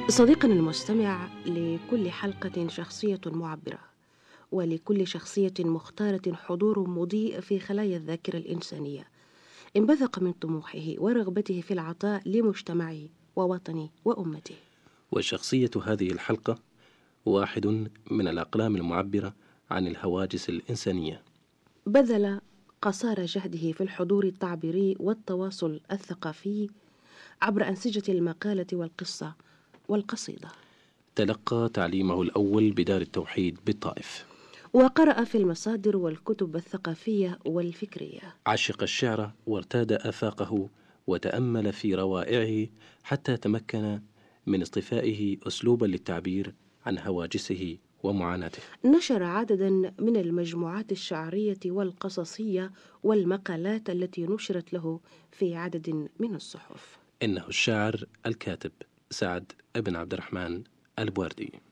صديقنا المستمع، لكل حلقة شخصية معبرة، ولكل شخصية مختارة حضور مضيء في خلايا الذاكرة الإنسانية، انبثق من طموحه ورغبته في العطاء لمجتمعه ووطنه وأمته. وشخصية هذه الحلقة واحد من الأقلام المعبرة عن الهواجس الإنسانية. بذل قصارى جهده في الحضور التعبيري والتواصل الثقافي عبر أنسجة المقالة والقصة والقصيدة. تلقى تعليمه الأول بدار التوحيد بالطائف، وقرأ في المصادر والكتب الثقافية والفكرية. عشق الشعر وارتاد آفاقه وتأمل في روائعه حتى تمكن من اصطفائه أسلوبا للتعبير عن هواجسه ومعاناته. نشر عددا من المجموعات الشعرية والقصصية والمقالات التي نشرت له في عدد من الصحف. إنه الشاعر الكاتب سعد بن عبد الرحمن البواردي.